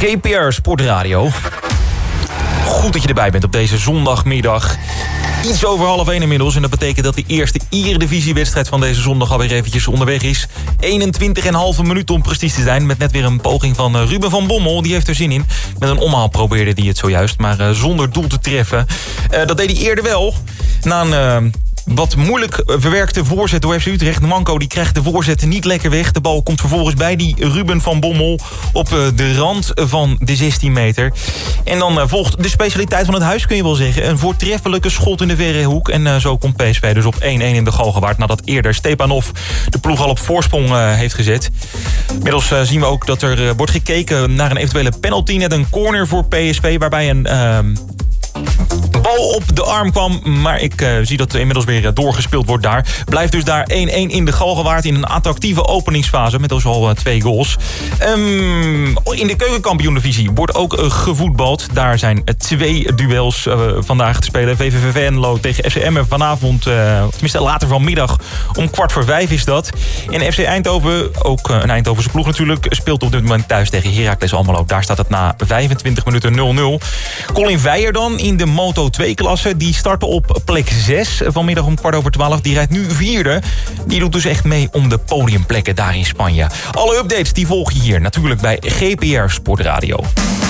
GPR Sportradio. Goed dat je erbij bent op deze zondagmiddag. Iets over 12:30 inmiddels. En dat betekent dat de eerste Eredivisiewedstrijd van deze zondag alweer eventjes onderweg is. 21,5 minuten om precies te zijn. Met net weer een poging van Ruben van Bommel. Die heeft er zin in. Met een omhaal probeerde hij het zojuist. Maar zonder doel te treffen. Dat deed hij eerder wel. Na een wat moeilijk verwerkte voorzet door FC Utrecht. Manco die krijgt de voorzet niet lekker weg. De bal komt vervolgens bij die Ruben van Bommel op de rand van de 16 meter. En dan volgt de specialiteit van het huis, kun je wel zeggen. Een voortreffelijke schot in de verre hoek. En zo komt PSV dus op 1-1 in de Galgenwaard. Nadat eerder Stepanov de ploeg al op voorsprong heeft gezet. Inmiddels zien we ook dat er wordt gekeken naar een eventuele penalty. Net een corner voor PSV waarbij een bal op de arm kwam, maar ik zie dat er inmiddels weer doorgespeeld wordt daar. Blijft dus daar 1-1 in de Galgenwaard in een attractieve openingsfase met dus al 2 goals. In de keukenkampioen-divisie wordt ook gevoetbald. Daar zijn 2 duels vandaag te spelen. VVV Venlo tegen FCM vanavond, tenminste later vanmiddag om 4:15 is dat. En FC Eindhoven, ook een Eindhovense ploeg natuurlijk, speelt op dit moment thuis tegen Heracles Almelo. Daar staat het na 25 minuten 0-0. Colin Weijer dan in de Moto 2-klasse. Die startte op plek 6 vanmiddag om 11:15. Die rijdt nu 4e. Die doet dus echt mee om de podiumplekken daar in Spanje. Alle updates die volg je hier natuurlijk bij GPR Sportradio.